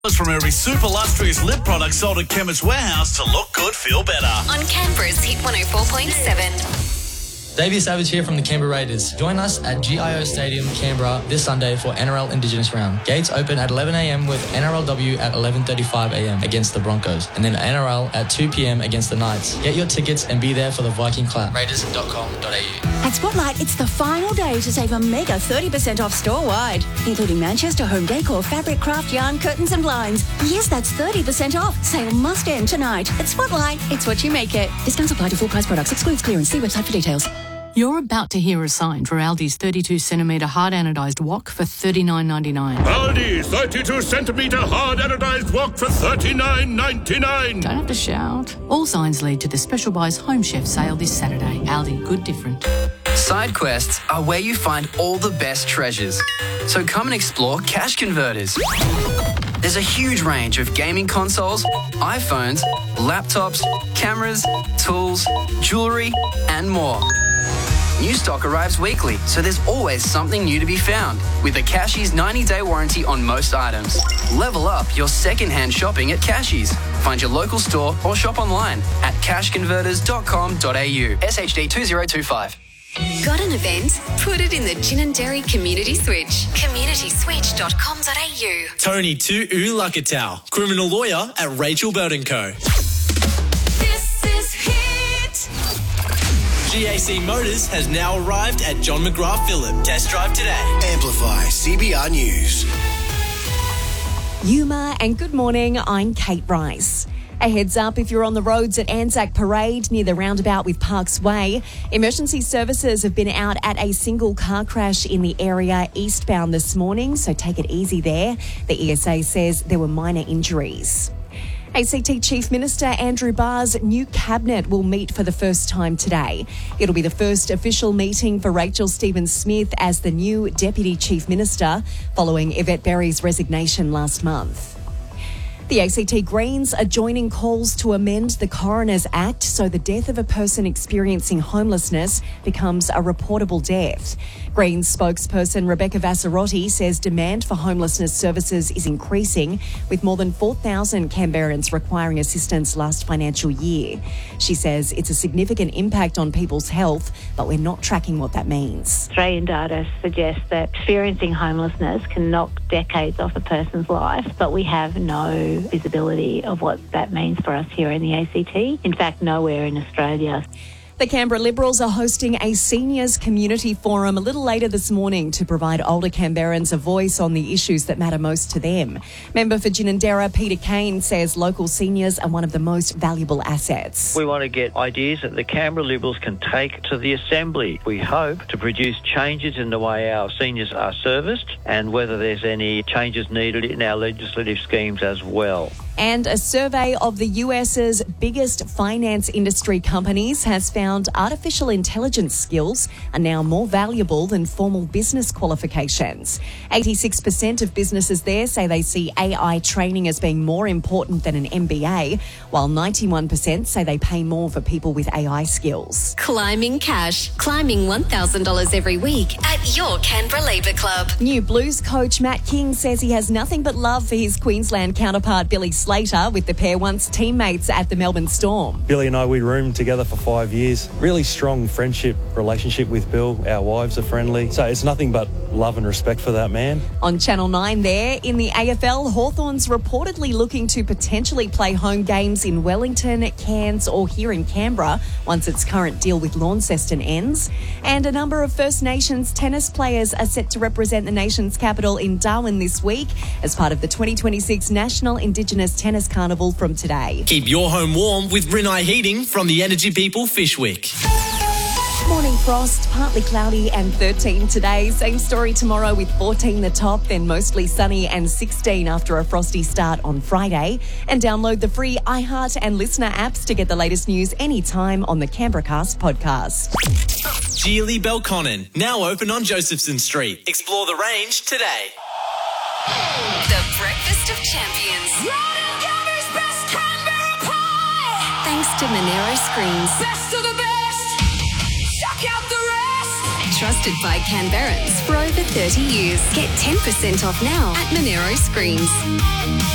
From every super lustrous lip product sold at Chemist Warehouse to look good, feel better. On Canberra's Hit 104.7. Davey Savage here from the Canberra Raiders. Join us at GIO Stadium, Canberra this Sunday for NRL Indigenous Round. Gates open at 11 a.m. with NRLW at 11:35 a.m. against the Broncos, and then NRL at 2 p.m. against the Knights. Get your tickets and be there for the Viking Clap. Raiders.com.au. At Spotlight, it's the final day to save a mega 30% off store-wide, including Manchester home decor, fabric, craft, yarn, curtains and blinds. Yes, that's 30% off. Sale must end tonight. At Spotlight, it's what you make it. Discounts apply to full-price products. Excludes clearance. See website for details. You're about to hear a sign for Aldi's 32cm hard anodised wok for $39.99. Aldi 32cm hard anodised wok for $39.99. Don't have to shout. All signs lead to the Special Buys Home Chef sale this Saturday. Aldi, good different. Side quests are where you find all the best treasures. So come and explore Cash Converters. There's a huge range of gaming consoles, iPhones, laptops, cameras, tools, jewellery and more. New stock arrives weekly, so there's always something new to be found. With a Cashies 90-day warranty on most items. Level up your second-hand shopping at Cashies. Find your local store or shop online at cashconverters.com.au. SHD 2025. Got an event? Put it in the Gin and Dairy Community Switch. communityswitch.com.au. Tony Tu'u Lakatau, criminal lawyer at Rachel Bird & Co. This is Hit. GAC Motors has now arrived at John McGrath Phillip. Test drive today. Amplify CBR News. Yuma and good morning, I'm Kate Rice. A heads up if you're on the roads at Anzac Parade near the roundabout with Parks Way. Emergency services have been out at a single car crash in the area eastbound this morning, so take it easy there. The ESA says there were minor injuries. ACT Chief Minister Andrew Barr's new cabinet will meet for the first time today. It'll be the first official meeting for Rachel Stephen-Smith as the new Deputy Chief Minister, following Yvette Berry's resignation last month. The ACT Greens are joining calls to amend the Coroner's Act so the death of a person experiencing homelessness becomes a reportable death. Greens spokesperson Rebecca Vassarotti says demand for homelessness services is increasing, with more than 4,000 Canberrans requiring assistance last financial year. She says it's a significant impact on people's health, but we're not tracking what that means. Australian data suggests that experiencing homelessness can knock decades off a person's life, but we have no visibility of what that means for us here in the ACT. In fact, nowhere in Australia. The Canberra Liberals are hosting a seniors community forum a little later this morning to provide older Canberrans a voice on the issues that matter most to them. Member for Ginninderra, Peter Kane, says local seniors are one of the most valuable assets. We want to get ideas that the Canberra Liberals can take to the Assembly. We hope to produce changes in the way our seniors are serviced and whether there's any changes needed in our legislative schemes as well. And a survey of the US's biggest finance industry companies has found artificial intelligence skills are now more valuable than formal business qualifications. 86% of businesses there say they see AI training as being more important than an MBA, while 91% say they pay more for people with AI skills. Climbing cash. Climbing $1,000 every week at your Canberra Labour Club. New Blues coach Matt King says he has nothing but love for his Queensland counterpart Billy Slater, with the pair once teammates at the Melbourne Storm. Billy and I, we roomed together for 5 years. Really strong friendship relationship with Bill. Our wives are friendly. So it's nothing but love and respect for that man. On Channel 9 there, in the AFL, Hawthorn's reportedly looking to potentially play home games in Wellington, Cairns or here in Canberra once its current deal with Launceston ends. And a number of First Nations tennis players are set to represent the nation's capital in Darwin this week as part of the 2026 National Indigenous Tennis Carnival from today. Keep your home warm with Rinnai Heating from the Energy People Fishwick. Morning frost, partly cloudy and 13 today. Same story tomorrow with 14 the top, then mostly sunny and 16 after a frosty start on Friday. And download the free iHeart and Listener apps to get the latest news anytime on the CanberraCast podcast. Geely Belconnen, now open on Josephson Street. Explore the range today. The Breakfast of Champions. Thanks to Monero Screens. Best of the best. Shock out the rest. Trusted by Canberrans for over 30 years. Get 10% off now at Monero Screens.